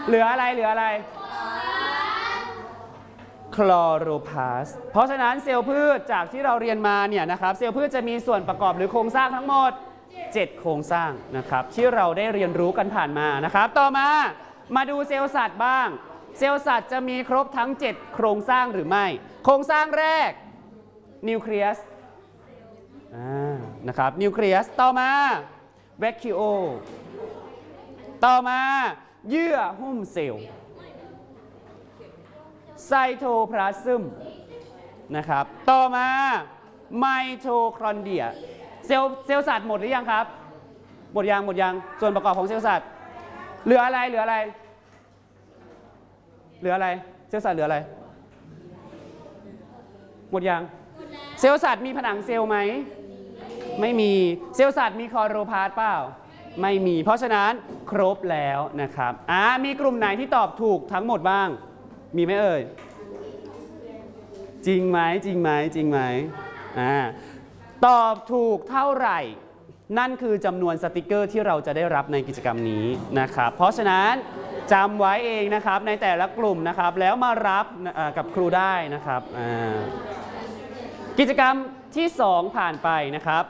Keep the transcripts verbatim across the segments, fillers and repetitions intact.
เหลืออะไรเหลืออะไรคลอโรพลาสต์เพราะฉะนั้นเซลล์พืชจากที่เราเรียนมาเนี่ยนะครับเซลล์พืชจะมีส่วนประกอบหรือโครงสร้างทั้งหมดเจ็ดโครงสร้างนะครับที่เราได้เรียนรู้กันผ่านมานะครับต่อมามาดูเซลล์สัตว์บ้างเซลล์สัตว์จะมีครบทั้งเจ็ดโครงสร้างหรือไม่โครงสร้างแรกนิวเคลียสนะครับนิวเคลียสต่อมาแวคคิโอต่อมาเยื่อหุ้มเซลล์ไซโทพลาซึมนะครับต่อมาไมโทคอนเดรียเซลล์เซลล์สัตว์หมดหรือยังครับหมดยังหมดยังส่วนประกอบของเซลล์สัตว์เหลืออะไรเหลืออะไรเหลืออะไรเซลล์สัตว์เหลืออะไรหมดยังเซลล์สัตว์มีผนังเซลล์ไหมไม่มีเซลล์สัตว์มีคลอโรพลาสต์เปล่าไม่มีเพราะฉะนั้นครบแล้วนะครับอ่ามีกลุ่มไหนที่ตอบถูกทั้งหมดบ้างมีไหมเอ่ยจริงไหมจริงไหมจริงไหมอ่าตอบถูกเท่าไหร่นั่นคือจำนวนสติกเกอร์ที่เราจะได้รับในกิจกรรมนี้นะครับเพราะฉะนั้นจำไว้เองนะครับในแต่ละกลุ่มนะครับแล้วมารับกับครูได้นะครับกิจกรรมที่สองผ่านไปนะครับ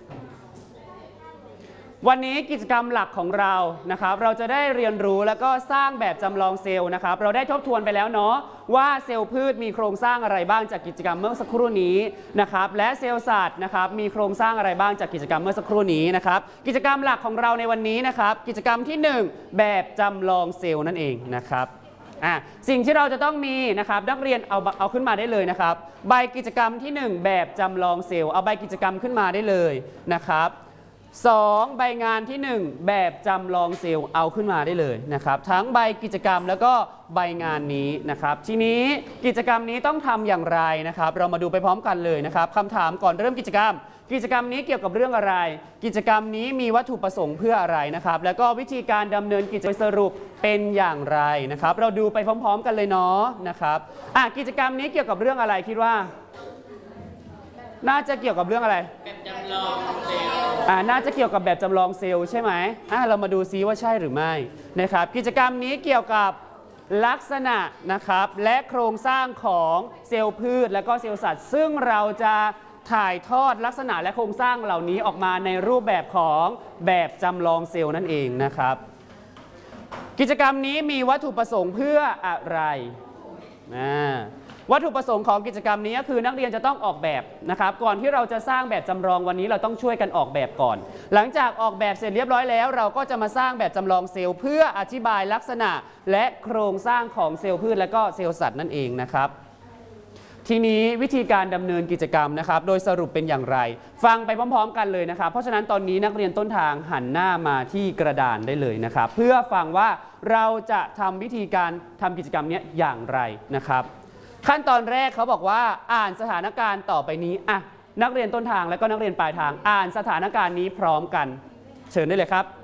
วันนี้กิจกรรมหลักของเรานะครับเราจะได้เรียนรู้แล้วก็สร้างแบบจำลองเซลล์นะครับเราได้ทบทวนไปแล้วเนาะว่าเซลล์พืชมีโครงสร้างอะไรบ้างจากกิจกรรมเมื่อสักครู่นี้นะครับและเซลล์สัตว์นะครับมีโครงสร้างอะไรบ้างจากกิจกรรมเมื่อสักครู่นี้นะครับกิจกรรมหลักของเราในวันนี้นะครับกิจกรรมที่หนึ่งแบบจำลองเซลล์นั่นเองนะครับอ่ะสิ่งที่เราจะต้องมีนะครับนักเรียนเอาเอาขึ้นมาได้เลยนะครับใบกิจกรรมที่หนึ่งแบบจำลองเซลล์เอาใบกิจกรรมขึ้นมาได้เลยนะครับสองใบงานที่หนึ่งแบบจำลองเซลล์เอาขึ้นมาได้เลยนะครับทั้งใบกิจกรรมแล้วก็ใบงานนี้นะครับทีนี้กิจกรรมนี้ต้องทำอย่างไรนะครับเรามาดูไปพร้อมกันเลยนะครับคำถามก่อนเริ่มกิจกรรมกิจกรรมนี้เกี่ยวกับเรื่องอะไรกิจกรรมนี้มีวัตถุประสงค์เพื่ออะไรนะครับแล้วก็วิธีการดำเนินกิจกรรมสรุปเป็นอย่างไรนะครับเราดูไปพร้อมๆกันเลยเนาะนะครับอ่ะกิจกรรมนี้เกี่ยวกับเรื่องอะไรคิดว่าน่าจะเกี่ยวกับเรื่องอะไรแบบจำลองเซลล์อ่าน่าจะเกี่ยวกับแบบจำลองเซลล์ใช่ไหมอ่าเรามาดูซิว่าใช่หรือไม่นะครับกิจกรรมนี้เกี่ยวกับลักษณะนะครับและโครงสร้างของเซลล์พืชและก็เซลล์สัตว์ซึ่งเราจะถ่ายทอดลักษณะและโครงสร้างเหล่านี้ออกมาในรูปแบบของแบบจำลองเซลล์นั่นเองนะครับกิจกรรมนี้มีวัตถุประสงค์เพื่ออะไรนะวัตถุประสงค์ของกิจกรรมนี้ก็คือนักเรียนจะต้องออกแบบนะครับก่อนที่เราจะสร้างแบบจำลองวันนี้เราต้องช่วยกันออกแบบก่อนหลังจากออกแบบเสร็จเรียบร้อยแล้วเราก็จะมาสร้างแบบจำลองเซลล์เพื่ออธิบายลักษณะและโครงสร้างของเซลล์พืชและก็เซลล์สัตว์นั่นเองนะครับทีนี้วิธีการดำเนินกิจกรรมนะครับโดยสรุปเป็นอย่างไรฟังไปพร้อมๆกันเลยนะครับเพราะฉะนั้นตอนนี้นักเรียนต้นทางหันหน้ามาที่กระดานได้เลยนะครับเพื่อฟังว่าเราจะทำวิธีการทำกิจกรรมนี้อย่างไรนะครับขั้นตอนแรกเขาบอกว่าอ่านสถานการณ์ต่อไปนี้อ่ะนักเรียนต้นทางและก็นักเรียนปลายทางอ่านสถานการณ์นี้พร้อมกันเชิญได้เลยครับ